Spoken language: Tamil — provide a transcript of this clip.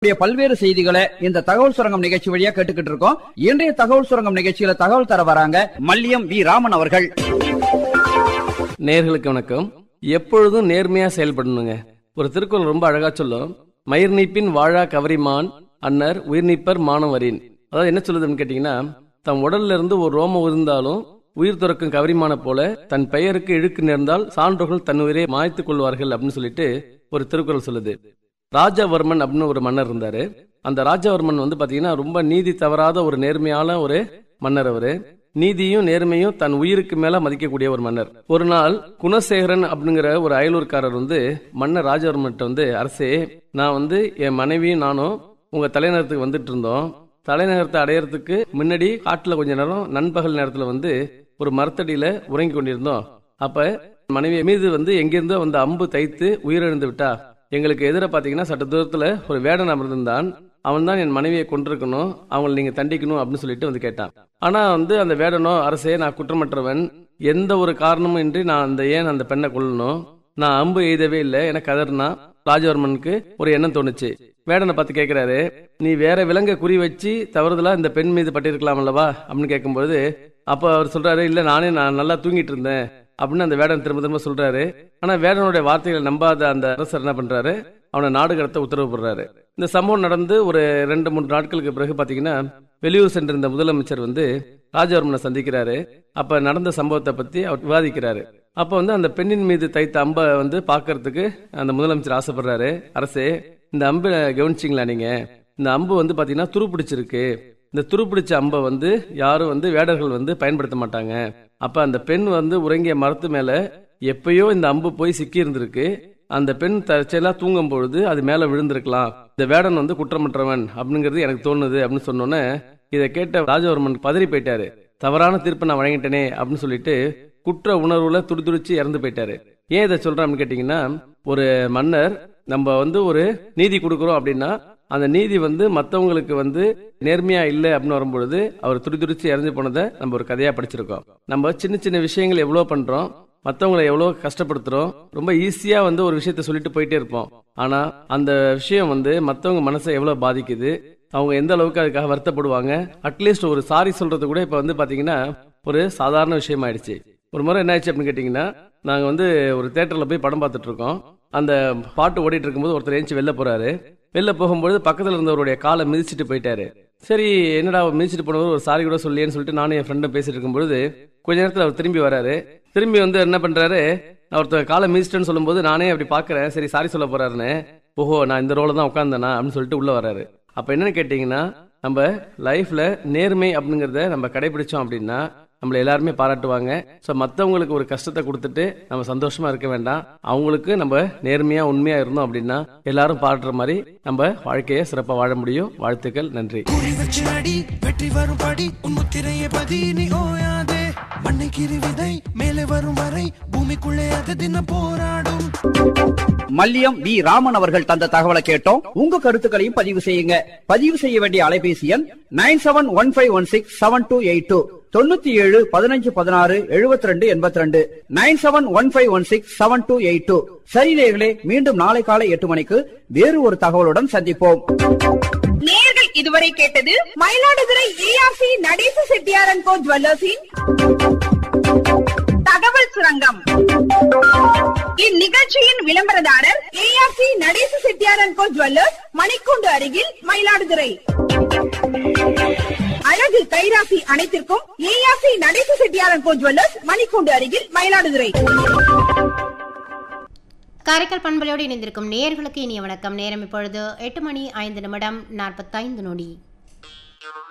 பல்வேறு செய்திகளை இந்த தகவல் சுரங்கம் நிகழ்ச்சி வழியா கேட்டுக்கிட்டு இருக்கோம். இன்றைய தகவல் சுரங்கம் நிகழ்ச்சியில தகவல் தர வராங்க மல்லியம் வி ராமன் அவர்கள். நேயர்களுக்கு வணக்கம். எப்பொழுதும் நேர்மையா செயல்படணுங்க. ஒரு திருக்குறள் ரொம்ப அழகா சொல்லும், மயிர் நீப்பின் வாழா கவரிமான் அன்னர் உயிர் நீப்பர் மானவரின். அதாவது என்ன சொல்லுதுன்னு கேட்டீங்கன்னா, தம் உடல்ல இருந்து ஒரு ரோமம் இருந்தாலும் உயிர் துறக்கும் கவரிமான போல தன் பெயருக்கு இழுக்கு நேர்ந்தால் சான்றோர்கள் தன் உயிரை மாய்த்துக் கொள்வார்கள் அப்படின்னு சொல்லிட்டு ஒரு திருக்குறள் சொல்லுது. ராஜவர்மன் அப்படின்னு ஒரு மன்னர் இருந்தாரு. அந்த ராஜவர்மன் பாத்தீங்கன்னா ரொம்ப நீதி தவறாத ஒரு நேர்மையான ஒரு மன்னர். அவரு நீதியும் நேர்மையும் தன் உயிருக்கு மேல மதிக்கக்கூடிய ஒரு மன்னர். ஒரு நாள் குணசேகரன் அப்படிங்கிற ஒரு அயலூர்காரர் மன்னர் ராஜவர்மன் அரசே, நான் என் மனைவியும் நானும் உங்க தலைநகரத்துக்கு வந்துட்டு இருந்தோம். தலைநகரத்தை அடையறதுக்கு முன்னாடி காட்டுல கொஞ்ச நேரம் நண்பகல் நேரத்துல ஒரு மரத்தடியில உறங்கி கொண்டிருந்தோம். அப்ப மனைவி மீது எங்கிருந்தோ அம்பு தைத்து உயிரிழந்து விட்டா. எங்களுக்கு எதிர பாத்தீங்கன்னா சட்ட தூரத்துல ஒரு வேடன் அமர்ந்திருந்தான். அவன் தான் என் மனைவியை கொண்டிருக்கணும், அவங்களை நீங்க தண்டிக்கணும் அப்படின்னு சொல்லிட்டு கேட்டான். ஆனா அந்த வேடனோ, அரசே நான் குற்றமற்றவன், எந்த ஒரு காரணமும் இன்றி நான் ஏன் அந்த பெண்ணை கொல்லணும், நான் அம்பு எய்தவே இல்லை என கதர்னா. ராஜவர்மனுக்கு ஒரு எண்ணம் தோணுச்சு. வேடனை பார்த்து கேட்கிறாரு, நீ வேற விலங்கை குறி வச்சு தவறுதலா இந்த பெண் மீது பட்டிருக்கலாம் அல்லவா அப்படின்னு கேட்கும்போது, அப்ப அவர் சொல்றாரு, இல்ல நான் நல்லா தூங்கிட்டு இருந்தேன் அப்படின்னு அந்த வேடன் திரும்ப திரும்ப சொல்றாரு. ஆனா வேடனுடைய வார்த்தைகளை நம்பாத அந்த அரசர் என்ன பண்றாரு, அவனை நாடு கடத்த உத்தரவு போடுறாரு. இந்த சம்பவம் நடந்து ஒரு 2-3 நாட்களுக்கு பிறகு பாத்தீங்கன்னா வெளியூர் சென்றிருந்த முதலமைச்சர் ராஜவர்மனை சந்திக்கிறாரு. அப்ப நடந்த சம்பவத்தை பத்தி அவர் விவாதிக்கிறாரு. அப்ப அந்த பெண்ணின் மீது தைத்த அம்பை பாக்குறதுக்கு அந்த முதலமைச்சர் ஆசைப்படுறாரு. அரசே, இந்த அம்பை கவனிச்சிங்களா நீங்க? இந்த அம்பு பாத்தீங்கன்னா துருப்பிடிச்சிருக்கு. இந்த துருப்பிடிச்ச அம்பை யாரும் வேடர்கள் பயன்படுத்த மாட்டாங்க. அப்ப அந்த பெண் உறங்கிய மரத்து மேல எப்பயோ இந்த அம்பு போய் சிக்கி இருந்திருக்கு. அந்த பெண் தற்செயலா தூங்கும் பொழுது அது மேல விழுந்திருக்கலாம். இந்த வேடன் குற்றமற்றவன் அப்படிங்கிறது எனக்கு தோணுது அப்படின்னு சொன்னோன்னே, இதை கேட்ட ராஜவர்மன் பதறி போயிட்டாரு. தவறான தீர்ப்பை நான் வழங்கிட்டேனே அப்படின்னு சொல்லிட்டு குற்ற உணர்வுல துடிதுடிச்சு இறந்து போயிட்டாரு. ஏன் இதை சொல்றேன் அப்படின்னு கேட்டீங்கன்னா, ஒரு மன்னர் நம்ம ஒரு நீதி கொடுக்கறோம் அப்படின்னா அந்த நீதி மத்தவங்களுக்கு நேர்மையா இல்லை அப்படின்னு வரும்பொழுது அவர் துடிதுடிச்சு இறந்து போனதை நம்ம ஒரு கதையா படிச்சிருக்கோம். நம்ம சின்ன சின்ன விஷயங்கள் எவ்வளவு பண்றோம், மத்தவங்களை எவ்வளவு கஷ்டப்படுத்துறோம், ரொம்ப ஈஸியா ஒரு விஷயத்த சொல்லிட்டு போயிட்டே இருப்போம். ஆனா அந்த விஷயம் மத்தவங்க மனசை எவ்வளவு பாதிக்குது, அவங்க எந்த அளவுக்கு அதுக்காக வருத்தப்படுவாங்க. அட்லீஸ்ட் ஒரு சாரி சொல்றது கூட இப்ப பாத்தீங்கன்னா ஒரு சாதாரண விஷயம் ஆயிடுச்சு. ஒரு முறை என்ன ஆயிடுச்சு அப்படின்னு கேட்டீங்கன்னா, நாங்க ஒரு தியேட்டர்ல போய் படம் பார்த்துட்டு இருக்கோம். அந்த பாட்டு ஓடிட்டு இருக்கும்போது ஒருத்தர் ஏஞ்சி வெளில போறாரு. வெளில போகும்போது பக்கத்துல இருந்தவருடைய காலை மிதிச்சுட்டு போயிட்டாரு. சரி, என்னடா மிதிச்சுட்டு போனவர் ஒரு சாரி கூட சொல்லியேன்னு சொல்லிட்டு நானும் என் ஃப்ரெண்டும் பேசிட்டு இருக்கும்போது கொஞ்ச நேரத்துல அவர் திரும்பி வராரு. திரும்பி என்ன பண்றாரு, ஒருத்தர் காலை மிதிச்சிட்டேன்னு சொல்லும் போது நானே அப்படி பாக்குறேன், சரி சாரி சொல்ல போறாருன்னு. ஓஹோ, நான் இந்த ரோல தான் உட்கார்ந்தேனா அப்படின்னு சொல்லிட்டு உள்ள வராரு. அப்ப என்னன்னு கேட்டீங்கன்னா, நம்ம லைஃப்ல நேர்மை அப்படிங்கறத நம்ம கடைபிடிச்சோம் அப்படின்னா நம்மள எல்லாருமே பாராட்டுவாங்க. சோ மத்தவங்களுக்கு ஒரு கஷ்டத்தை கொடுத்துட்டு நம்ம சந்தோஷமா இருக்க வேண்டாம். அவங்களுக்கு நம்ம நேர்மையா உண்மையா இருந்தோம் அப்படின்னா எல்லாரும் பாராட்டுற மாதிரி நம்ம வாழ்க்கையை சிறப்பா வாழ முடியும். வாழ்த்துக்கள், நன்றி. வெற்றி வரும் படி முத்திரையை பதினி ஓயாதே, மண்ணைக்கிரி விதை மேலே வரும் வரை பூமிக்குள்ளே அது தினம் போராடும். மல்லியம் வி ராமன் அவர்கள் தந்த தகவலை கேட்டோம். உங்க கருத்துக்களையும் பதிவு செய்யுங்க. பதிவு செய்ய வேண்டிய அலைபேசி எண் 9715167282 9715167282 9715167282. சரி நேயர்களே, மீண்டும் நாளை காலை 8 மணிக்கு வேறு ஒரு தகவலுடன் சந்திப்போம். நேயர்கள் இதுவரை கேட்டது மயிலாடுதுறை ஏஆர்சி நடேச செட்டியார் அண்ட் கோ ஜுவல்லர்ஸின் தகவல் சுரங்கம். இந்நிகழ்ச்சியின் விளம்பரதாரர் ARC Natesa Chettiar and go jewellers, மணிக்கூண்டு அருகில், மயிலாடுதுறை. அழகு கைராசி அனைத்திற்கும் ARC Natesa Chettiar and go jewellers, மணிக்கூண்டு அருகில், மயிலாடுதுறை. காரைக்கால் பண்பலையோடு இணைந்திருக்கும் நேயர்களுக்கு இனிய வணக்கம். நேரம் இப்பொழுது 8:05:45.